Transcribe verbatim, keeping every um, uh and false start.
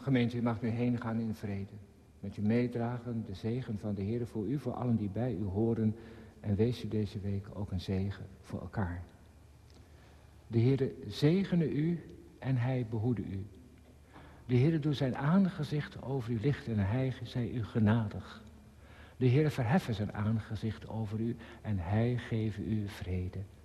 Gemeente, u mag nu heen gaan in vrede. Met u meedragen de zegen van de Heer voor u, voor allen die bij u horen. En wees u deze week ook een zegen voor elkaar. De Heer zegene u en hij behoede u. De Heer doet zijn aangezicht over u lichten en hij zij u genadig. De Heer verheffen zijn aangezicht over u en hij geeft u vrede.